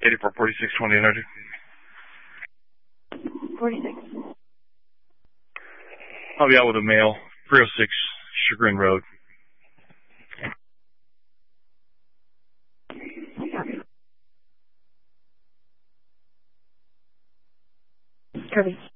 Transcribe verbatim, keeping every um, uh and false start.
eighty-four forty-six twenty energy. forty-six. I'll be out with a male, three oh six Chagrin Road. Kirby.